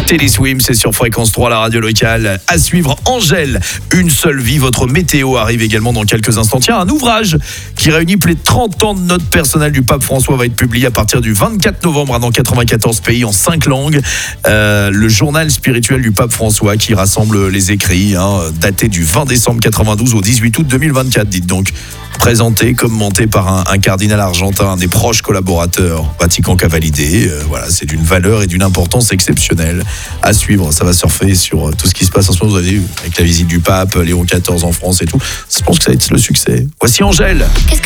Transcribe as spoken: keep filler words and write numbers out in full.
Teddy Swims, c'est sur Fréquence trois, la radio locale. À suivre, Angèle, Une seule vie. Votre météo arrive également dans quelques instants. Tiens, un ouvrage qui réunit plus de trente ans de notes personnelles du pape François va être publié à partir du vingt-quatre novembre dans quatre-vingt-quatorze pays en cinq langues. Euh, le journal spirituel du pape François qui rassemble les écrits, hein, daté du vingt décembre quatre-vingt-douze au dix-huit août deux mille vingt-quatre, dites donc. Présenté, commenté par un, un cardinal argentin, un des proches collaborateurs, Vatican qu'a validé. Euh, voilà, c'est d'une valeur et d'une importance exceptionnelle. À suivre, ça va surfer sur tout ce qui se passe en ce moment, vous avez vu, avec la visite du pape, Léon quatorze en France et tout. Je pense que ça va être le succès. Voici Angèle. Qu'est-ce que